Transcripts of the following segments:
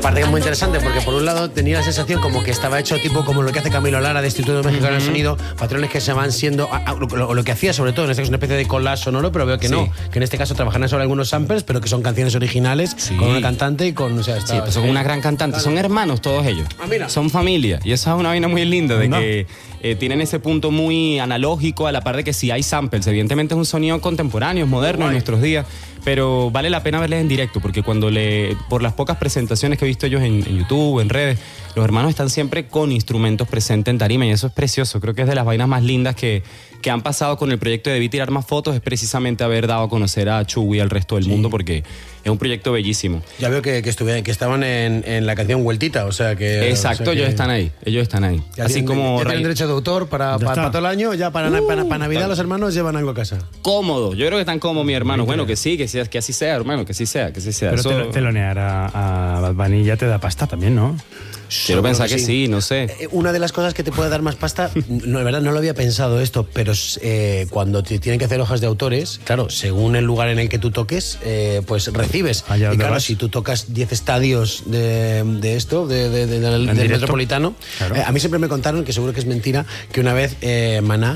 Aparte que es muy interesante porque por un lado tenía la sensación como que estaba hecho tipo como lo que hace Camilo Lara de Instituto Mexicano del Sonido, patrones que se van siendo, lo que hacía sobre todo en este caso una especie de collage sonoro, pero veo que no, que en este caso trabajan sobre algunos samples, pero que son canciones originales con una cantante y con, o sea, Sí, pues son una gran cantante, son hermanos todos ellos, son familia, y esa es una vaina muy linda de que tienen ese punto muy analógico, a la par de que sí hay samples, evidentemente es un sonido contemporáneo, moderno en nuestros días, pero vale la pena verles en directo, porque por las pocas presentaciones que he visto ellos en YouTube, en redes, los hermanos están siempre con instrumentos presentes en tarima, y eso es precioso. Creo que es de las vainas más lindas que han pasado con el proyecto de Debí Tirar Más Fotos, es precisamente haber dado a conocer a Chuy al resto del mundo, porque es un proyecto bellísimo. Ya veo que estaban en la canción Vueltita, o sea que... Exacto, o sea que... ellos están ahí. Así como... Ya tienen derecho de autor para todo el año, ya para Navidad los hermanos llevan algo a casa. Cómodo, yo creo que están cómodos mi hermano. Bueno, que sí, que así sea, hermano, que así sea. Pero eso... telonear a Bad Bunny ya te da pasta también, ¿no? Quiero pensar que sí, no sé. Una de las cosas que te puede dar más pasta, no, de verdad no lo había pensado esto, pero cuando te tienen que hacer hojas de autores, claro, según el lugar en el que tú toques, pues recibes. Y claro, si tú tocas 10 estadios del Metropolitano, claro. A mí siempre me contaron, que seguro que es mentira, que una vez Maná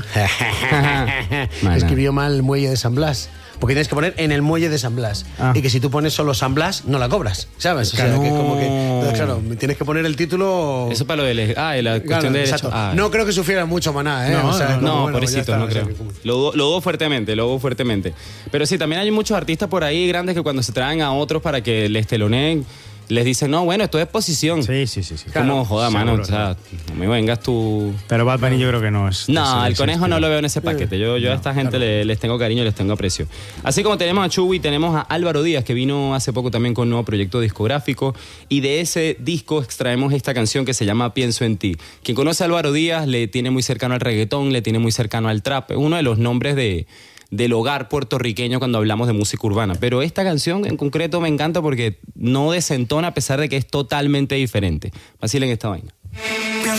escribió mal el muelle de San Blas. Porque tienes que poner en el muelle de San Blas. Y que si tú pones solo San Blas, no la cobras, ¿sabes? O sea, que como que... Entonces, claro, tienes que poner el título... Eso para lo de... la cuestión de derecho. No creo que sufriera mucho Maná, ¿eh? No, pobrecito, no creo. Lo dudo fuertemente. Pero sí, también hay muchos artistas por ahí grandes que cuando se traen a otros para que les teloneen, les dicen, no, bueno, esto es exposición. Sí. Como, claro, joda, mano, o sea, no me vengas tú... Pero Bad Bunny yo creo que no es... No, el conejo no lo veo en ese paquete. Yo a esta gente les tengo cariño, les tengo aprecio. Así como tenemos a Chuy, tenemos a Álvaro Díaz, que vino hace poco también con un nuevo proyecto discográfico, y de ese disco extraemos esta canción que se llama Pienso en ti. Quien conoce a Álvaro Díaz le tiene muy cercano al reggaetón, le tiene muy cercano al trap. Es uno de los nombres del hogar puertorriqueño cuando hablamos de música urbana. Pero esta canción en concreto me encanta porque no desentona a pesar de que es totalmente diferente. Vacilen esta vaina.